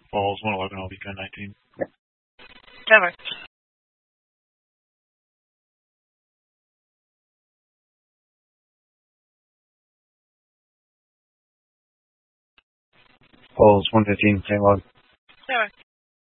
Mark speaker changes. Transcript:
Speaker 1: Falls 111, I'll be 1019.
Speaker 2: Never.
Speaker 3: Falls 115, St. Log.
Speaker 2: Never.